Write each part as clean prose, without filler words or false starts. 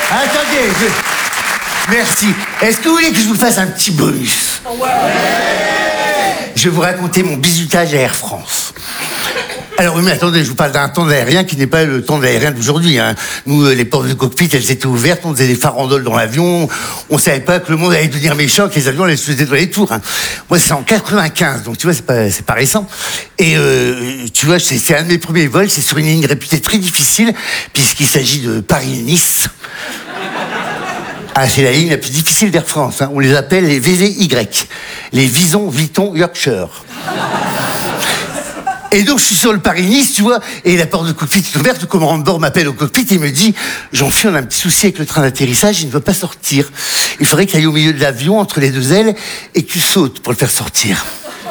Attendez, merci. Est-ce que vous voulez que je vous fasse un petit bonus? Je vais vous raconter mon bizutage à Air France. Alors oui, mais attendez, je vous parle d'un temps aérien qui n'est pas le temps aérien d'aujourd'hui. Hein. Nous, les portes de cockpit, elles étaient ouvertes, on faisait des farandoles dans l'avion, on savait pas que le monde allait devenir méchant, que les avions allaient se faisaient dans les tours. Hein. Moi, c'est en 95, donc tu vois, c'est pas récent. Et tu vois, c'est un de mes premiers vols, c'est sur une ligne réputée très difficile, puisqu'il s'agit de Paris-Nice. Ah, c'est la ligne la plus difficile d'Air France. Hein. On les appelle les VVY, les Vison, Viton, Yorkshire. Et donc, je suis sur le Paris-Nice, tu vois, et la porte de cockpit est ouverte, le commandant de bord m'appelle au cockpit et me dit « Jean-Philippe, on a un petit souci avec le train d'atterrissage, il ne veut pas sortir. Il faudrait qu'il aille au milieu de l'avion, entre les deux ailes, et que tu sautes pour le faire sortir. »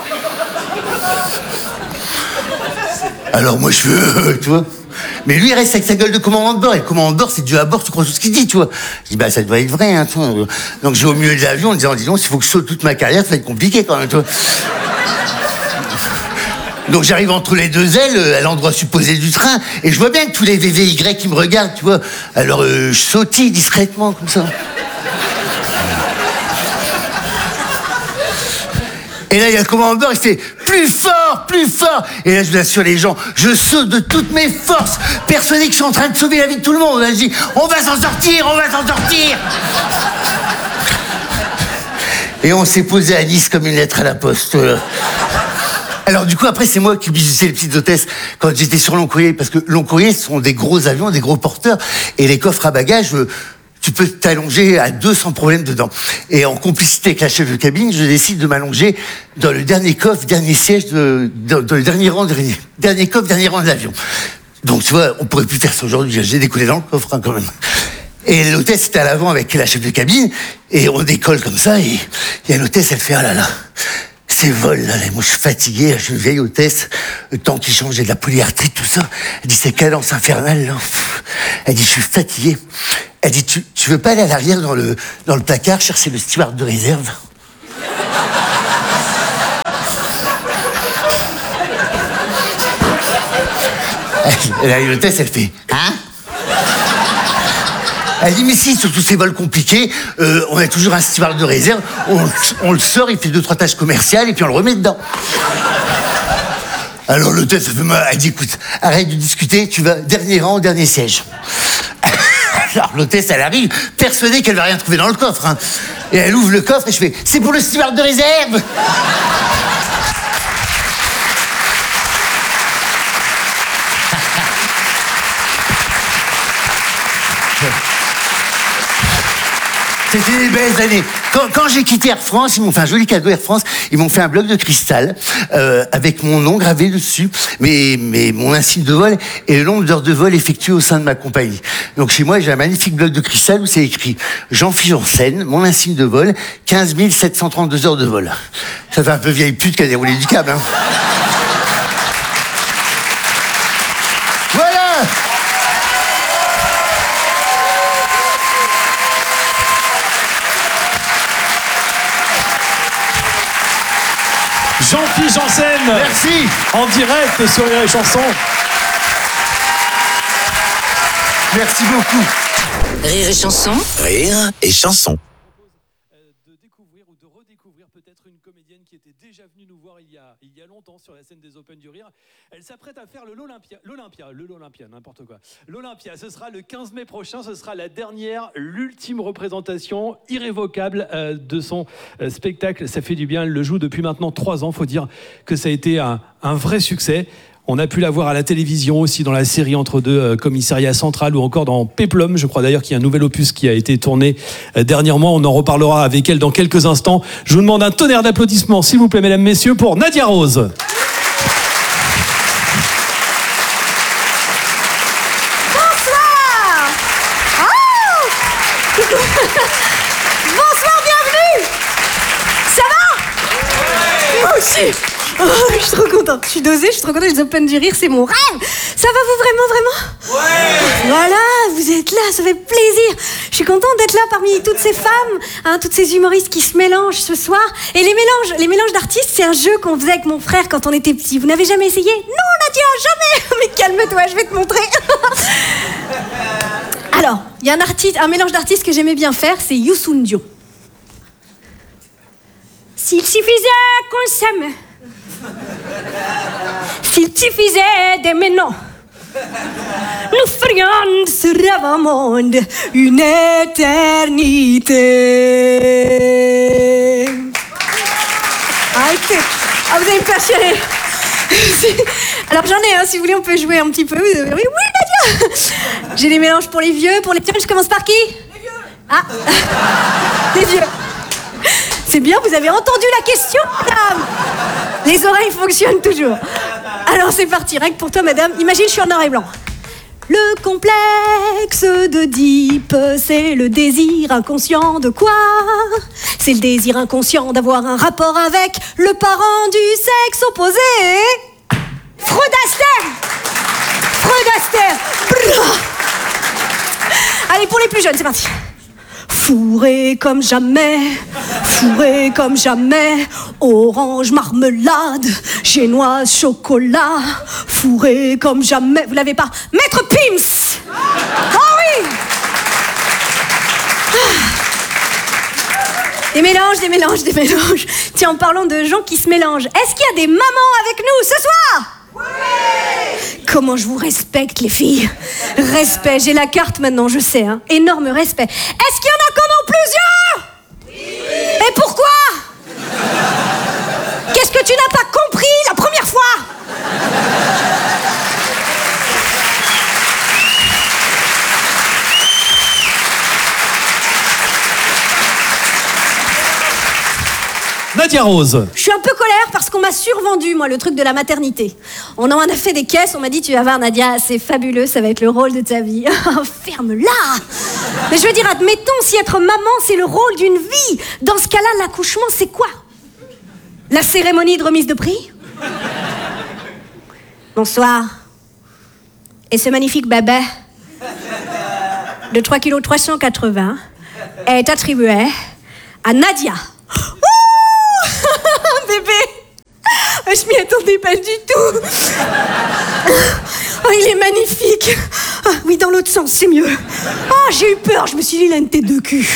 Alors moi, je fais tu vois. Mais lui, il reste avec sa gueule de commandant de bord, et le commandant de bord, c'est Dieu à bord, tu crois tout ce qu'il dit, tu vois. Je dis « Bah, ça doit être vrai, hein, tu vois. » Donc, je vais au milieu de l'avion en disant « Dis donc, s'il faut que je saute toute ma carrière, ça va être compliqué quand même, tu vois. » Donc j'arrive entre les deux ailes, à l'endroit supposé du train, et je vois bien que tous les VVY qui me regardent, tu vois. Alors je sautille discrètement, comme ça. Et là, il y a le commandant, il fait « Plus fort, plus fort !» Et là, je vous assure les gens, je saute de toutes mes forces, persuadé que je suis en train de sauver la vie de tout le monde. Là, je dis « On va s'en sortir, on va s'en sortir !» Et on s'est posé à Nice comme une lettre à la poste. Alors du coup, après, c'est moi qui bisoutais les petites hôtesses quand j'étais sur long courrier, parce que long courrier, ce sont des gros avions, des gros porteurs, et les coffres à bagages, tu peux t'allonger à 2 sans problème dedans. Et en complicité avec la chef de cabine, je décide de m'allonger dans le dernier coffre, dernier siège, dans le dernier rang, dernier coffre, dernier rang de l'avion. Donc tu vois, on pourrait plus faire ça aujourd'hui, j'ai décollé dans le coffre hein, quand même. Et l'hôtesse était à l'avant avec la chef de cabine, et on décolle comme ça, et il y a l'hôtesse, elle fait « Ah là là !» Ces vols, là, moi, je suis fatigué, je suis une vieille hôtesse, le temps qui change, j'ai de la polyarthrite, tout ça. Elle dit, ces cadences infernales, là. Elle dit, je suis fatigué. Elle dit, tu veux pas aller à l'arrière dans le placard chercher le steward de réserve? Et là, l'hôtesse, elle fait, hein? Elle dit, mais si, sur tous ces vols compliqués, on a toujours un steward de réserve, on le sort, il fait 2-3 tâches commerciales, et puis on le remet dedans. Alors l'hôtesse, elle dit, écoute, arrête de discuter, tu vas dernier rang, dernier siège. Alors l'hôtesse, elle arrive, persuadée qu'elle va rien trouver dans le coffre. Hein. Et elle ouvre le coffre, et je fais, c'est pour le steward de réserve. C'était des belles années. Quand j'ai quitté Air France, ils m'ont fait un joli cadeau Air France. Ils m'ont fait un bloc de cristal avec mon nom gravé dessus, mais mon insigne de vol et le nombre d'heures de vol effectuées au sein de ma compagnie. Donc chez moi, j'ai un magnifique bloc de cristal où c'est écrit Jean-Philippe Janssen, mon insigne de vol, 15 732 heures de vol. Ça fait un peu vieille pute qui a déroulé du câble. Hein. Voilà. Jean-Philippe Janssen. Merci. En direct sur Rire et Chanson. Merci beaucoup. Rire et Chanson. Rire et Chanson. De découvrir ou de redécouvrir peut-être une comédienne qui était déjà venue nous voir il y a longtemps sur la scène des Open du Rire. Elle s'apprête à faire l'Olympia, n'importe quoi. L'Olympia, ce sera le 15 mai prochain, ce sera la dernière, l'ultime représentation irrévocable de son spectacle. Ça fait du bien, elle le joue depuis maintenant 3 ans. Faut dire que ça a été un vrai succès. On a pu la voir à la télévision aussi dans la série Entre deux, Commissariat Central, ou encore dans Péplum. Je crois d'ailleurs qu'il y a un nouvel opus qui a été tourné dernièrement. On en reparlera avec elle dans quelques instants. Je vous demande un tonnerre d'applaudissements, s'il vous plaît, mesdames, messieurs, pour Nadia Rose. Bonsoir. Oh bonsoir, bienvenue. Ça va? Moi aussi. Oh, je suis trop contente, je suis dosée, je suis trop contente, les Open du Rire, c'est mon rêve. Ça va vous vraiment? Ouais. Voilà, vous êtes là, ça fait plaisir. Je suis contente d'être là parmi toutes ces femmes, hein, toutes ces humoristes qui se mélangent ce soir. Et les mélanges d'artistes, c'est un jeu qu'on faisait avec mon frère quand on était petits. Vous n'avez jamais essayé? Non, Nadia, jamais. Mais calme-toi, je vais te montrer. Alors, il y a un mélange d'artistes que j'aimais bien faire, c'est Youssou N'Dour. S'il suffisait qu'on s'aime, s'il suffisait d'aimer, non, nous ferions de ce rêve un monde une éternité. Arrêtez. Ah, vous avez me faire chialer. Alors j'en ai, si vous voulez, on peut jouer un petit peu. Oui, Nadia. J'ai des mélanges pour les vieux, pour les petits. Je commence par qui? Les vieux. Ah, les vieux. C'est bien, vous avez entendu la question, madame. Les oreilles fonctionnent toujours. Alors c'est parti, rien que pour toi, madame. Imagine, je suis en noir et blanc. Le complexe d'Oedipe, c'est le désir inconscient de quoi? C'est le désir inconscient d'avoir un rapport avec le parent du sexe opposé. Freud Astaire. Allez, pour les plus jeunes, c'est parti. Fourré comme jamais, orange marmelade, génoise chocolat, fourré comme jamais. Vous l'avez pas? Maître Pims. Oh oui. Des mélanges. Tiens, en parlant de gens qui se mélangent, est-ce qu'il y a des mamans avec nous ce soir? Oui. Comment je vous respecte, les filles. Respect, j'ai la carte maintenant, je sais, hein. Énorme respect. Est-ce qu'il y en a qui en ont plusieurs? Oui. Et pourquoi? Qu'est-ce que tu n'as pas compris la première fois? Nadia Rose. Je suis un peu colère parce qu'on m'a survendu, moi, le truc de la maternité. On en a fait des caisses, on m'a dit, tu vas voir, Nadia, c'est fabuleux, ça va être le rôle de ta vie. Ferme-la. Mais je veux dire, admettons, si être maman, c'est le rôle d'une vie, dans ce cas-là, l'accouchement, c'est quoi? La cérémonie de remise de prix? Bonsoir. Et ce magnifique bébé de 3,380 kg est attribué à Nadia. Bébé, je m'y attendais pas du tout. Oh, il est magnifique. Ah, oui, dans l'autre sens, c'est mieux. Oh, j'ai eu peur, je me suis dit, il a une tête de cul.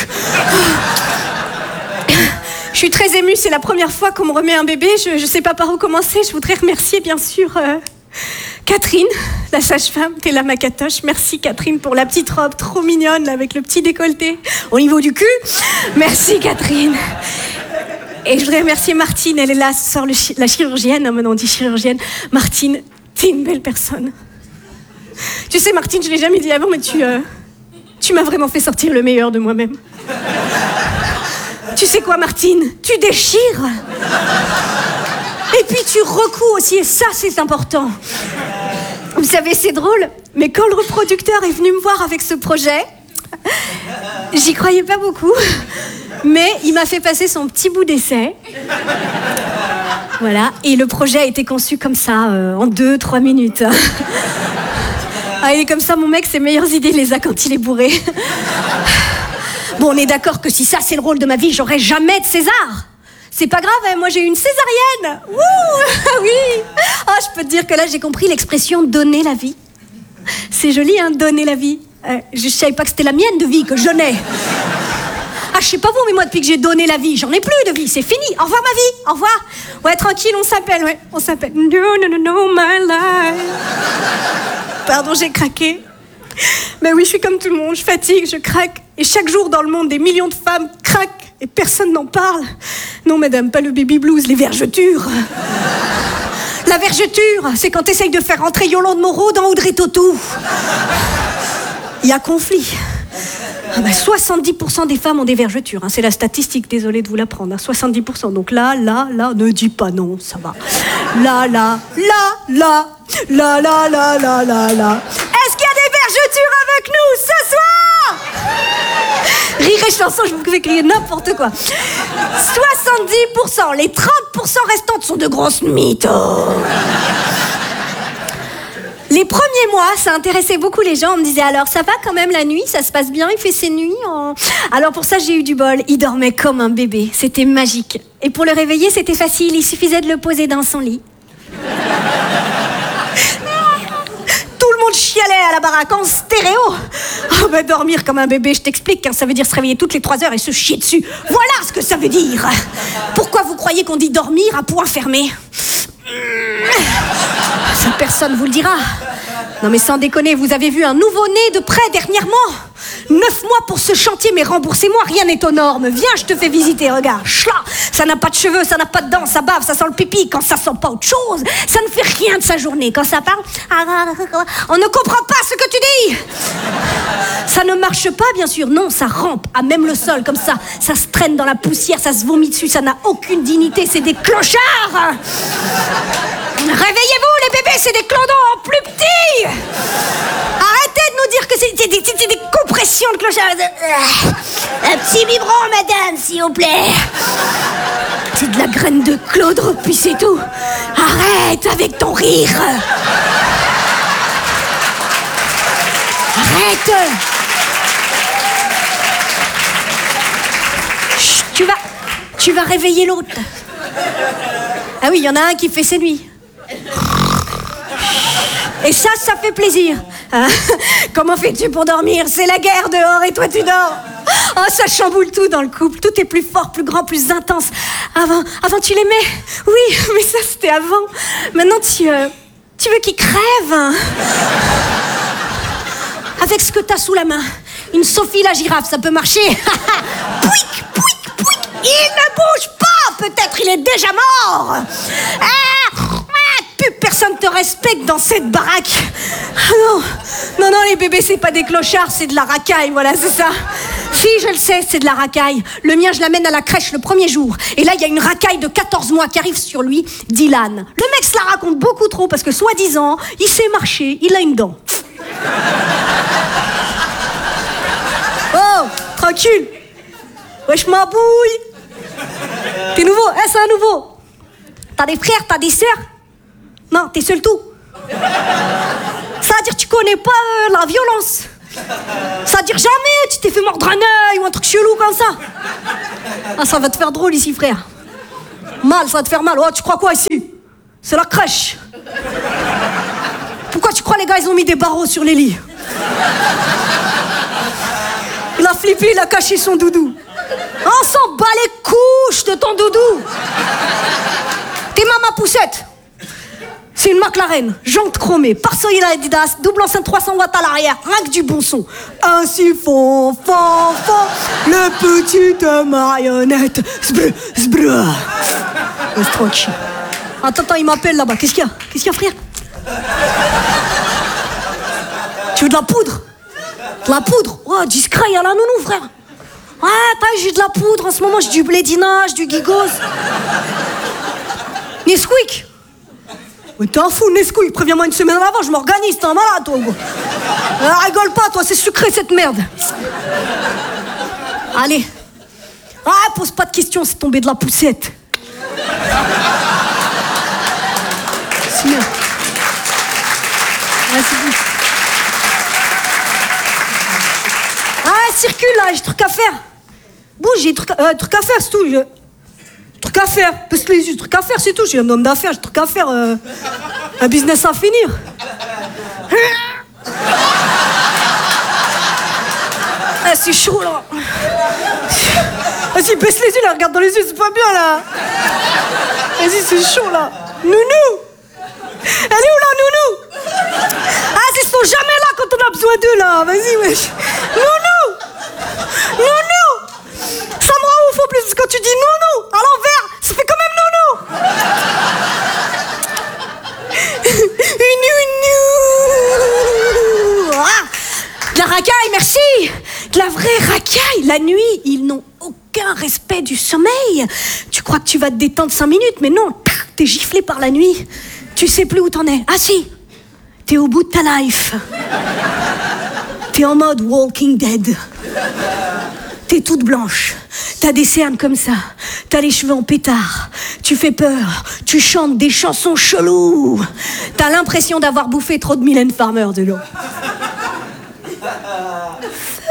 Je suis très émue, c'est la première fois qu'on me remet un bébé. Je sais pas par où commencer. Je voudrais remercier, bien sûr, Catherine, la sage-femme, t'es là, ma catoche. Merci, Catherine, pour la petite robe trop mignonne, là, avec le petit décolleté au niveau du cul. Merci, Catherine. Et je voudrais remercier Martine, elle est là ce soir, la chirurgienne. Maintenant on dit chirurgienne. Martine, t'es une belle personne. Tu sais, Martine, je l'ai jamais dit avant, mais tu m'as vraiment fait sortir le meilleur de moi-même. Tu sais quoi, Martine? Tu déchires. Et puis tu recouds aussi, et ça, c'est important. Vous savez, c'est drôle, mais quand le reproducteur est venu me voir avec ce projet, j'y croyais pas beaucoup. Mais il m'a fait passer son petit bout d'essai. Voilà. Et le projet a été conçu comme ça, en 2-3 minutes. Ah, il est comme ça, mon mec, ses meilleures idées, il les a quand il est bourré. Bon, on est d'accord que si ça, c'est le rôle de ma vie, j'aurai jamais de César. C'est pas grave, hein, moi j'ai eu une césarienne. Ouh, oui. Oh, je peux te dire que là, j'ai compris l'expression « donner la vie ». C'est joli, hein, donner la vie. Je savais pas que c'était la mienne de vie que je donnais. Ah, je sais pas vous, mais moi, depuis que j'ai donné la vie, j'en ai plus de vie, c'est fini. Au revoir, ma vie, au revoir. Ouais, tranquille, on s'appelle, ouais, on s'appelle. No, my life. Pardon, j'ai craqué. Mais oui, je suis comme tout le monde, je fatigue, je craque. Et chaque jour dans le monde, des millions de femmes craquent et personne n'en parle. Non, madame, pas le baby blues, les vergetures. La vergeture, c'est quand t'essayes de faire rentrer Yolande Moreau dans Audrey Tautou. Il y a conflit. Ah bah 70% des femmes ont des vergetures, hein. C'est la statistique, désolée de vous l'apprendre, hein. 70%. Donc là, ne dis pas non, ça va. Là. Est-ce qu'il y a des vergetures avec nous ce soir? Rire et chanson, je vous fais crier n'importe quoi. 70%, les 30% restantes sont de grosses mythos. Les premiers mois, ça intéressait beaucoup les gens. On me disait, alors, ça va quand même la nuit? Ça se passe bien? Il fait ses nuits? Alors pour ça, j'ai eu du bol. Il dormait comme un bébé. C'était magique. Et pour le réveiller, c'était facile. Il suffisait de le poser dans son lit. Tout le monde chialait à la baraque en stéréo. Oh bah, dormir comme un bébé, je t'explique, hein, ça veut dire se réveiller toutes les 3 heures et se chier dessus. Voilà ce que ça veut dire. Pourquoi vous croyez qu'on dit dormir à poing fermé? Ça, personne vous le dira. Non mais sans déconner, vous avez vu un nouveau-né de près dernièrement? 9 mois pour ce chantier, mais remboursez-moi, rien n'est aux normes. Viens, je te fais visiter, regarde. Chla, ça n'a pas de cheveux, ça n'a pas de dents, ça bave, ça sent le pipi. Quand ça sent pas autre chose, ça ne fait rien de sa journée. Quand ça parle, on ne comprend pas ce que tu dis. Ça ne marche pas, bien sûr. Non, ça rampe à même le sol, comme ça. Ça se traîne dans la poussière, ça se vomit dessus, ça n'a aucune dignité. C'est des clochards. Réveillez-vous, les bébés, c'est des clodos en plus petits. Arrêtez de nous dire que c'est des compressions de clochards. Un petit biberon, madame, s'il vous plaît. C'est de la graine de Claude, puis c'est tout. Arrête avec ton rire. Arrête. Chut, tu vas réveiller l'autre. Ah oui, il y en a un qui fait ses nuits. Et ça fait plaisir. Hein? Comment fais-tu pour dormir? C'est la guerre dehors et toi tu dors. Oh, ça chamboule tout dans le couple. Tout est plus fort, plus grand, plus intense. Avant tu l'aimais? Oui, mais ça c'était avant. Maintenant tu veux qu'il crève. Avec ce que t'as sous la main. Une Sophie la girafe, ça peut marcher. Pouic, pouic, pouic. Il ne bouge pas. Peut-être il est déjà mort. Plus personne te respecte dans cette baraque. Non, les bébés, c'est pas des clochards, c'est de la racaille, voilà, c'est ça. Si, je le sais, c'est de la racaille. Le mien, je l'amène à la crèche le premier jour. Et là, il y a une racaille de 14 mois qui arrive sur lui, Dylan. Le mec se la raconte beaucoup trop parce que, soi-disant, il sait marcher, il a une dent. Oh, tranquille. Wesh, ma bouille. T'es nouveau? C'est un nouveau. T'as des frères, t'as des sœurs? Non, t'es seul tout. Ça veut dire que tu connais pas la violence. Ça veut dire jamais tu t'es fait mordre un œil ou un truc chelou comme ça. Ah, ça va te faire drôle ici, frère. Mal, ça va te faire mal. Oh, tu crois quoi ici? C'est la crèche. Pourquoi tu crois les gars, ils ont mis des barreaux sur les lits? Il a flippé, il a caché son doudou. On s'en bat les couches de ton doudou. T'es maman poussette. C'est une McLaren, jante chromée, pare-soleil Adidas, double enceinte 300 watts à l'arrière, rien que du bon son. Ainsi font, le petite marionnette. Zbrr. Reste tranquille. Attends, il m'appelle là-bas. Qu'est-ce qu'il y a, frère? Tu veux de la poudre? De la poudre? Oh, discret, il y a la nounou, frère. Ouais, j'ai de la poudre en ce moment, j'ai du blédinage, du gigos. Nesquik. Mais t'es un fou, Nesquik, préviens-moi une semaine avant, je m'organise, t'es un malade, toi. Rigole pas, toi, c'est sucré cette merde. Allez. Pose pas de questions, c'est tombé de la poussette. C'est bien. C'est bon. Circule là, j'ai truc à faire. Bouge, j'ai truc à faire, c'est tout. Truc à faire, parce que j'ai truc à faire, c'est tout. Je suis un homme d'affaires, j'ai truc à faire. Un business à finir. C'est chaud là. Vas-y, baisse les yeux là, regarde dans les yeux, c'est pas bien là. Vas-y, c'est chaud là. Nounou. Elle est où là, nounou? Ils sont jamais là quand on a besoin d'eux là. Vas-y, wesh. Nounou. Ça me rend ouf en plus, parce que quand tu dis nounou à l'envers, ça fait quand même nounou. De la racaille, merci. De la vraie racaille. La nuit, ils n'ont aucun respect du sommeil. Tu crois que tu vas te détendre 5 minutes, mais non, t'es giflé par la nuit. Tu sais plus où t'en es. Ah si, t'es au bout de ta life. T'es en mode Walking Dead. T'es toute blanche. T'as des cernes comme ça. T'as les cheveux en pétard. Tu fais peur. Tu chantes des chansons cheloues. T'as l'impression d'avoir bouffé trop de Mylène Farmer de l'eau.